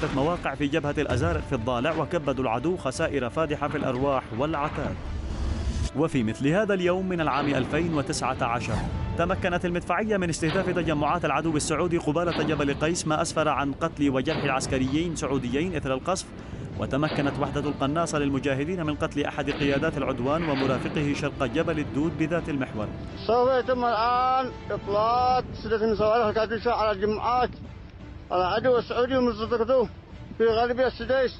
عدة مواقع في جبهة الأزارق في الضالع وكبدوا العدو خسائر فادحة في الأرواح والعتاد. وفي مثل هذا اليوم من العام 2019 تمكنت المدفعية من استهداف تجمعات العدو السعودي قبالة جبل قيس، ما أسفر عن قتل وجرح عسكريين سعوديين إثر القصف. وتمكنت وحدة القناصة للمجاهدين من قتل أحد قيادات العدوان ومرافقه شرق جبل الدود بذات المحور. سوف يتم الآن إطلاق سلة صواريخ القادسة على الجماعات العدو السعودي ومصدقته في غالبية السديس.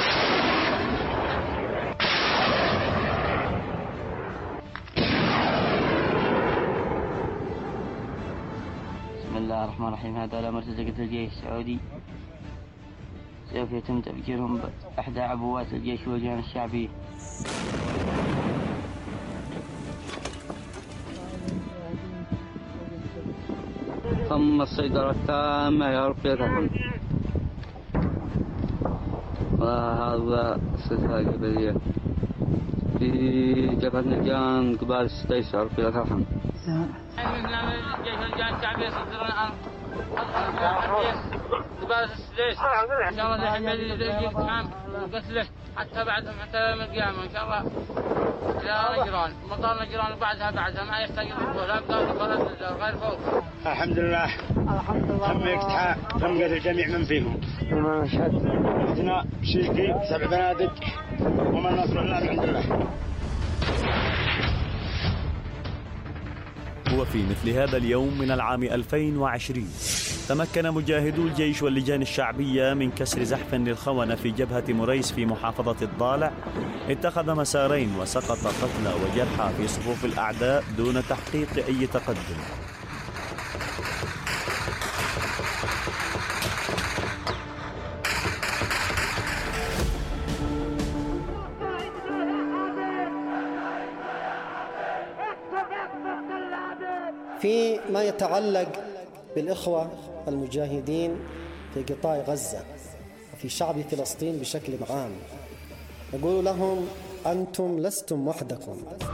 بسم الله الرحمن الرحيم. هذا على مرتزقة الجيش السعودي، سوف يتم تفجيرهم بإحدى عبوات الجيش واللجان الشعبية. تم السيطرة التامة يا رب يرحم. وهذا السلسلة الجبلية في جبهة نجان قبال السديس يا رب يرحم. الجيش واللجان الشعبية يصدرون الآن قبال السديس. إن شاء الله يحمل يجيب تمام وقتله حتى يوم القيامة إن شاء الله. إلى نجران مطار نجران وبعدها ما يحتاج للدخول، لا بقى غير فوق. الحمد لله تم اقتحام، تم قتل الجميع من فيهم. ما شهد اثناء شيكي 7 بنادق ومن نصر الله الحمد لله. وفي مثل هذا اليوم من العام 2020 تمكن مجاهدو الجيش واللجان الشعبية من كسر زحف للخونة في جبهة مريس في محافظة الضالع، اتخذ مسارين وسقط قتلى وجرحى في صفوف الأعداء دون تحقيق أي تقدم. فيما يتعلق بالإخوة المجاهدين في قطاع غزة وفي شعب فلسطين بشكل عام، نقول لهم أنتم لستم وحدكم.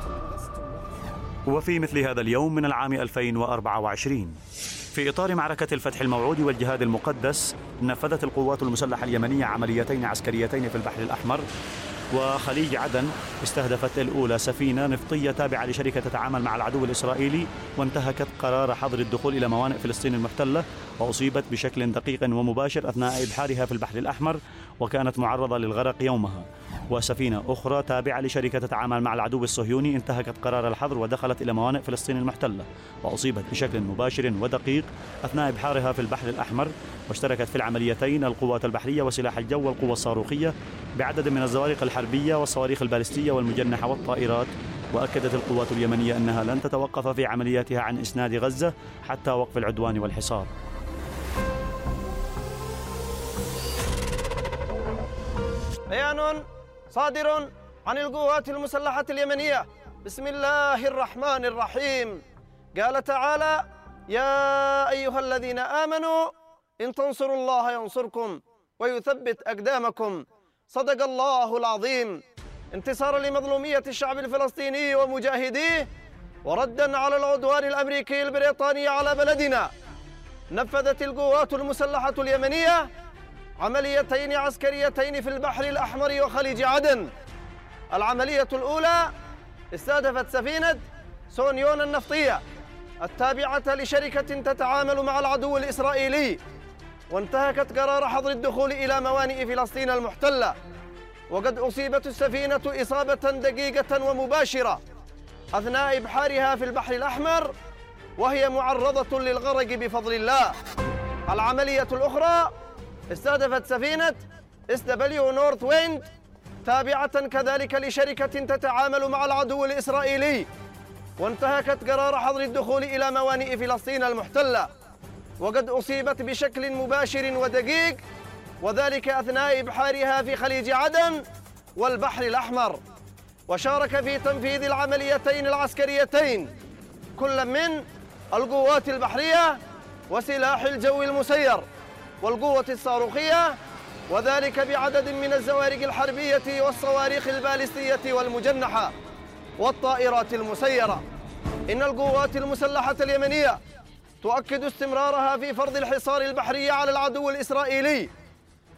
وفي مثل هذا اليوم من العام 2024 في إطار معركة الفتح الموعود والجهاد المقدس، نفذت القوات المسلحة اليمنية عمليتين عسكريتين في البحر الأحمر وخليج عدن. استهدفت الأولى سفينة نفطية تابعة لشركة تتعامل مع العدو الإسرائيلي، وانتهكت قرار حظر الدخول إلى موانئ فلسطين المحتلة، وأصيبت بشكل دقيق ومباشر أثناء إبحارها في البحر الأحمر، وكانت معرضة للغرق يومها. وسفينة أخرى تابعة لشركة تتعامل مع العدو الصهيوني انتهكت قرار الحظر ودخلت إلى موانئ فلسطين المحتلة، وأصيبت بشكل مباشر ودقيق أثناء إبحارها في البحر الأحمر. واشتركت في العمليتين القوات البحرية وسلاح الجو والقوة الصاروخية بعدد من الزوارق الحربية والصواريخ البالستية والمجنحة والطائرات. وأكدت القوات اليمنية أنها لن تتوقف في عملياتها عن إسناد غزة حتى وقف العدوان والحصار. بيان صادر عن القوات المسلحة اليمنية بسم الله الرحمن الرحيم. قال تعالى: يا أيها الذين آمنوا إن تنصروا الله ينصركم ويثبت أقدامكم. صدق الله العظيم. انتصارا لمظلومية الشعب الفلسطيني ومجاهديه، وردا على العدوان الأمريكي البريطاني على بلدنا، نفذت القوات المسلحة اليمنية عمليتين عسكريتين في البحر الأحمر وخليج عدن. العملية الأولى استهدفت سفينة سونيون النفطية التابعة لشركة تتعامل مع العدو الإسرائيلي، وانتهكت قرار حظر الدخول إلى موانئ فلسطين المحتلة. وقد أصيبت السفينة إصابة دقيقة ومباشرة أثناء إبحارها في البحر الأحمر، وهي معرضة للغرق بفضل الله. العملية الأخرى استهدفت سفينة SW نورث ويند تابعة كذلك لشركة تتعامل مع العدو الإسرائيلي، وانتهكت قرار حظر الدخول إلى موانئ فلسطين المحتلة، وقد أصيبت بشكل مباشر ودقيق، وذلك أثناء إبحارها في خليج عدن والبحر الأحمر. وشارك في تنفيذ العمليتين العسكريتين كل من القوات البحرية وسلاح الجو المسير والقوة الصاروخية، وذلك بعدد من الزوارق الحربية والصواريخ البالستية والمجنحة والطائرات المسيرة. إن القوات المسلحة اليمنية تؤكد استمرارها في فرض الحصار البحري على العدو الإسرائيلي،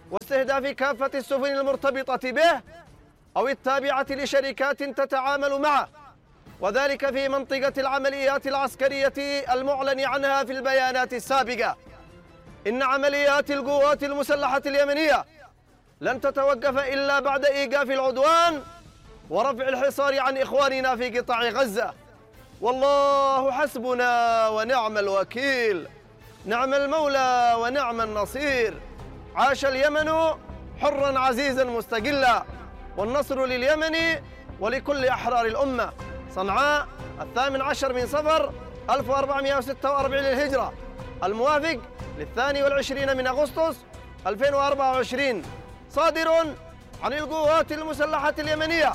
واستهداف كافة السفن المرتبطة به أو التابعة لشركات تتعامل معه، وذلك في منطقة العمليات العسكرية المعلن عنها في البيانات السابقة. إن عمليات القوات المسلحة اليمنية لن تتوقف إلا بعد إيقاف العدوان ورفع الحصار عن إخواننا في قطاع غزة. والله حسبنا ونعم الوكيل، نعم المولى ونعم النصير. عاش اليمن حرا عزيزا مستقلا، والنصر لليمن ولكل أحرار الأمة. صنعاء 18 من صفر 1446 للهجرة، الموافق 22 من أغسطس 2024، صادر عن القوات المسلحة اليمنية.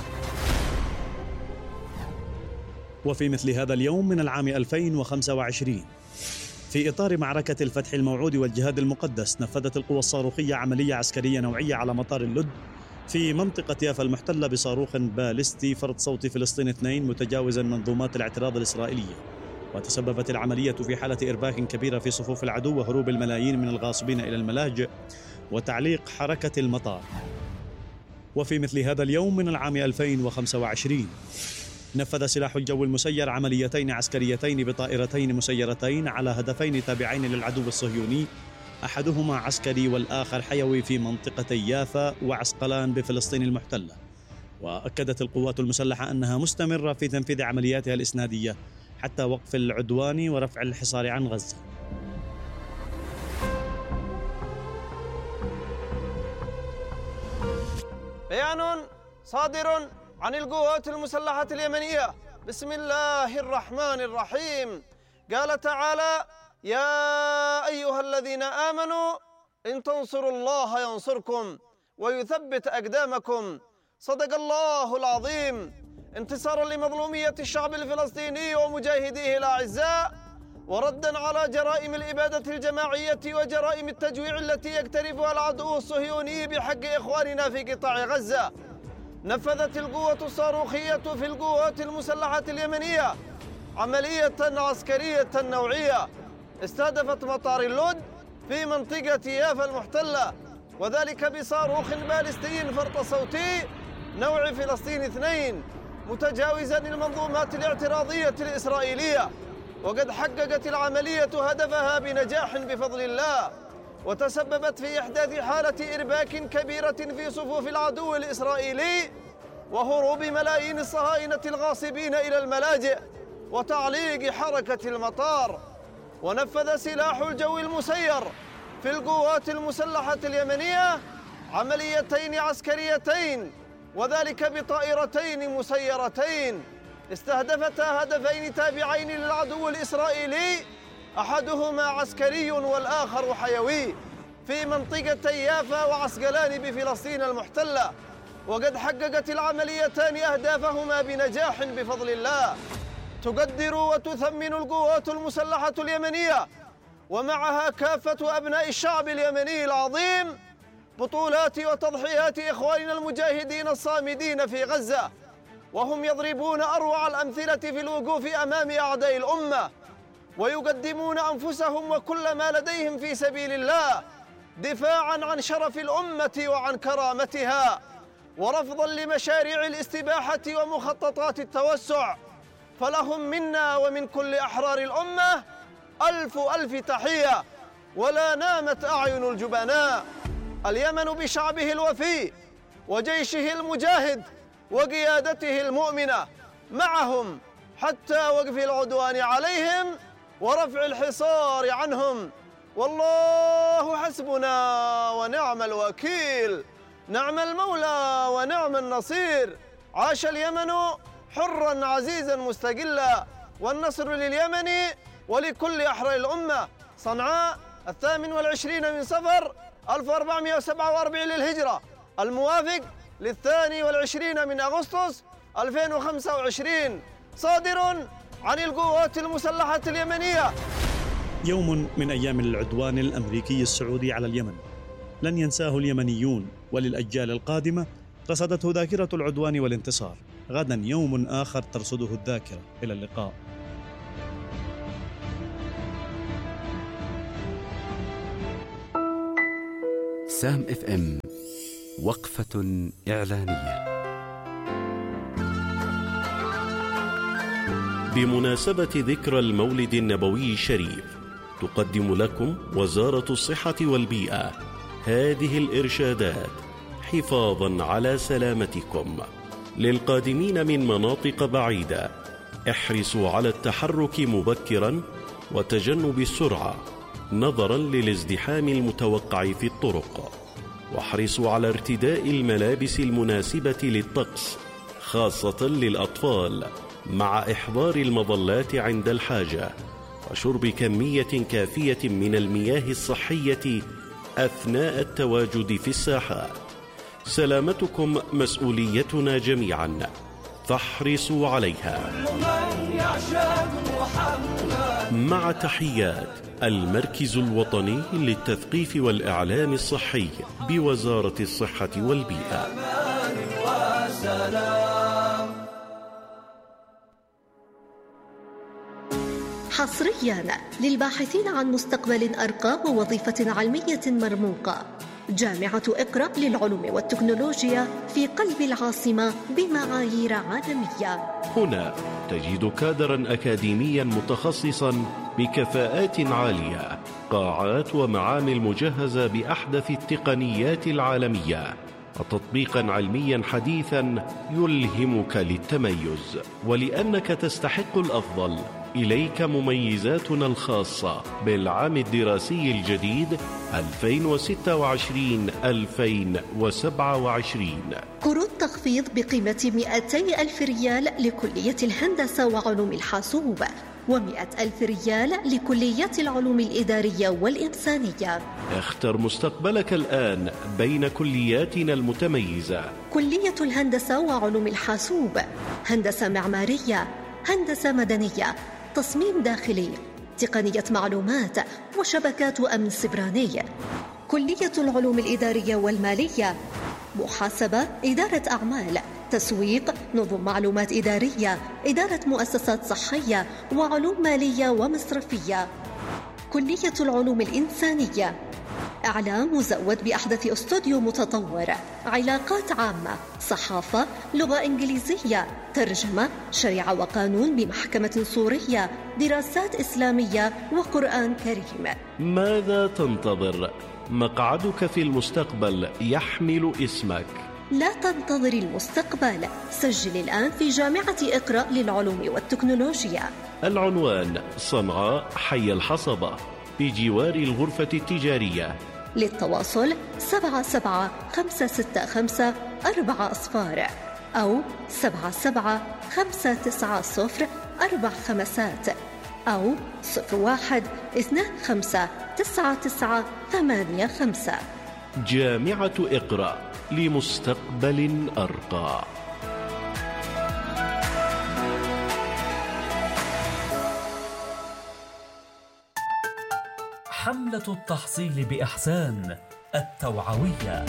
وفي مثل هذا اليوم من العام 2025 في إطار معركة الفتح الموعود والجهاد المقدس، نفذت القوى الصاروخية عملية عسكرية نوعية على مطار اللد في منطقة يافا المحتلة بصاروخ باليستي فرد صوتي فلسطين 2 متجاوزا منظومات الاعتراض الإسرائيلية، وتسببت العملية في حالة إرباك كبيرة في صفوف العدو وهروب الملايين من الغاصبين إلى الملاجئ وتعليق حركة المطار. وفي مثل هذا اليوم من العام 2025 نفذ سلاح الجو المسير عمليتين عسكريتين بطائرتين مسيرتين على هدفين تابعين للعدو الصهيوني، أحدهما عسكري والآخر حيوي في منطقتي يافا وعسقلان بفلسطين المحتلة. وأكدت القوات المسلحة أنها مستمرة في تنفيذ عملياتها الإسنادية حتى وقف العدوان ورفع الحصار عن غزة. بيان صادر عن القوات المسلحة اليمنية بسم الله الرحمن الرحيم. قال تعالى: يا أيها الذين آمنوا إن تنصروا الله ينصركم ويثبت أقدامكم. صدق الله العظيم. انتصارا لمظلومية الشعب الفلسطيني ومجاهديه الأعزاء، وردا على جرائم الإبادة الجماعية وجرائم التجويع التي يقترفها العدو الصهيوني بحق إخواننا في قطاع غزة، نفذت القوة الصاروخية في القوات المسلحة اليمنية عملية عسكرية نوعية استهدفت مطار اللد في منطقة يافا المحتلة، وذلك بصاروخ باليستي فرط صوتي نوع فلسطين 2 متجاوزا المنظومات الاعتراضية الإسرائيلية. وقد حققت العملية هدفها بنجاح بفضل الله، وتسببت في إحداث حالة إرباك كبيرة في صفوف العدو الإسرائيلي وهروب ملايين الصهاينة الغاصبين إلى الملاجئ وتعليق حركة المطار. ونفذ سلاح الجو المسير في القوات المسلحة اليمنية عمليتين عسكريتين، وذلك بطائرتين مسيرتين استهدفتا هدفين تابعين للعدو الإسرائيلي، أحدهما عسكري والآخر حيوي في منطقتي يافا وعسقلان بفلسطين المحتلة. وقد حققت العمليتان أهدافهما بنجاح بفضل الله. تقدر وتثمن القوات المسلحة اليمنية ومعها كافة أبناء الشعب اليمني العظيم بطولات وتضحيات إخواننا المجاهدين الصامدين في غزة، وهم يضربون أروع الأمثلة في الوقوف أمام أعداء الأمة، ويقدمون أنفسهم وكل ما لديهم في سبيل الله دفاعاً عن شرف الأمة وعن كرامتها، ورفضاً لمشاريع الاستباحة ومخططات التوسع. فلهم منا ومن كل أحرار الأمة ألف ألف تحية، ولا نامت أعين الجبناء. اليمن بشعبه الوفي وجيشه المجاهد وقيادته المؤمنة معهم حتى وقف العدوان عليهم ورفع الحصار عنهم. والله حسبنا ونعم الوكيل، نعم المولى ونعم النصير. عاش اليمن حرا عزيزا مستقلا، والنصر لليمن ولكل أحرار الأمة. صنعاء 28 من صفر 1447 للهجرة، الموافق 22 من أغسطس 2025، صادر عن القوات المسلحة اليمنية. يوم من أيام العدوان الأمريكي السعودي على اليمن لن ينساه اليمنيون، وللأجيال القادمة رصدته ذاكرة العدوان والانتصار. غدا يوم آخر ترصده الذاكرة. إلى اللقاء. سام FM. وقفة إعلانية. بمناسبة ذكرى المولد النبوي الشريف، تقدم لكم وزارة الصحة والبيئة هذه الإرشادات حفاظاً على سلامتكم. للقادمين من مناطق بعيدة، احرصوا على التحرك مبكراً وتجنب السرعة نظراً للازدحام المتوقع في الطرق، واحرصوا على ارتداء الملابس المناسبة للطقس خاصة للأطفال، مع إحضار المظلات عند الحاجة، وشرب كمية كافية من المياه الصحية أثناء التواجد في الساحات. سلامتكم مسؤوليتنا جميعا، فاحرصوا عليها. مع تحيات المركز الوطني للتثقيف والإعلام الصحي بوزارة الصحة والبيئة. حصريا للباحثين عن مستقبل أرقى ووظيفة علمية مرموقة، جامعة إقرأ للعلوم والتكنولوجيا في قلب العاصمة بمعايير عالمية. هنا تجد كادرا أكاديميا متخصصا بكفاءات عالية، قاعات ومعامل مجهزة بأحدث التقنيات العالمية، وتطبيقا علميا حديثا يلهمك للتميز. ولأنك تستحق الأفضل، إليك مميزاتنا الخاصة بالعام الدراسي الجديد 2026-2027. قروض تخفيض بقيمة 200,000 ريال لكلية الهندسة وعلوم الحاسوب، و100,000 ريال لكليات العلوم الإدارية والإنسانية. اختر مستقبلك الآن بين كلياتنا المتميزة: كلية الهندسة وعلوم الحاسوب، هندسة معمارية، هندسة مدنية، تصميم داخلي، تقنية معلومات وشبكات أمن سبراني. كلية العلوم الإدارية والمالية، محاسبة، إدارة أعمال، تسويق، نظم معلومات إدارية، إدارة مؤسسات صحية، وعلوم مالية ومصرفية. كلية العلوم الإنسانية، إعلام مزود بأحدث استوديو متطور، علاقات عامة، صحافة، لغة إنجليزية، ترجمة، شريعة وقانون بمحكمة سورية، دراسات إسلامية وقرآن كريم. ماذا تنتظر؟ مقعدك في المستقبل يحمل اسمك. لا تنتظر المستقبل، سجل الآن في جامعة إقرأ للعلوم والتكنولوجيا. العنوان: صنعاء، حي الحصبة، بجوار الغرفة التجارية. للتواصل 77-565-4 أو 77-590-4 أو 01-25-99-85. جامعة إقرأ لمستقبل أرقى. حملة التحصيل بإحسان التوعوية.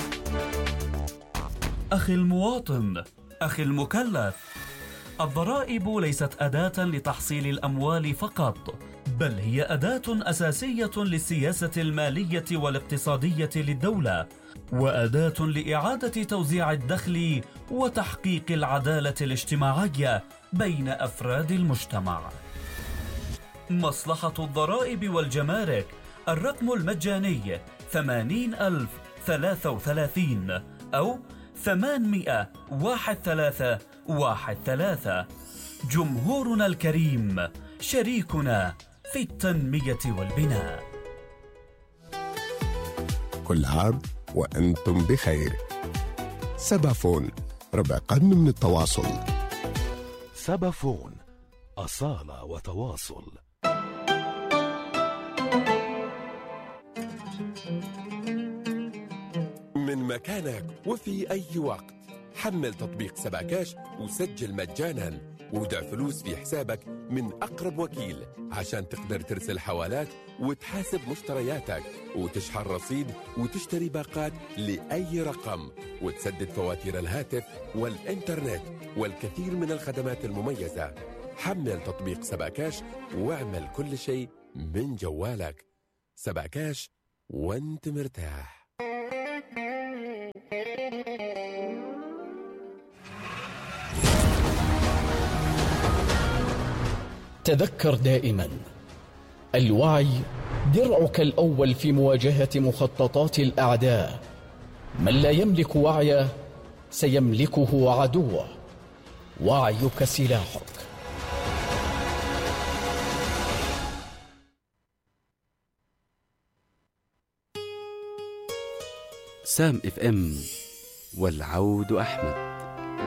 أخي المواطن، أخي المكلف، الضرائب ليست أداة لتحصيل الأموال فقط، بل هي أداة أساسية للسياسة المالية والاقتصادية للدولة، وأداة لإعادة توزيع الدخل وتحقيق العدالة الاجتماعية بين أفراد المجتمع. مصلحة الضرائب والجمارك، الرقم المجاني 80,033 أو 800-1313. جمهورنا الكريم، شريكنا في التنمية والبناء. كل عام وأنتم بخير. سبافون، ربع قرن من التواصل. سبافون، أصالة وتواصل. من مكانك وفي أي وقت، حمل تطبيق سباكاش وسجل مجانا، وودع فلوس في حسابك من أقرب وكيل عشان تقدر ترسل حوالات وتحاسب مشترياتك وتشحن رصيد وتشتري باقات لأي رقم وتسدد فواتير الهاتف والإنترنت والكثير من الخدمات المميزة. حمل تطبيق سباكاش واعمل كل شيء من جوالك. سباكاش وانت مرتاح. تذكر دائما، الوعي درعك الأول في مواجهة مخططات الأعداء. من لا يملك وعيه سيملكه عدوه. وعيك سلاحك. سام FM والعود أحمد.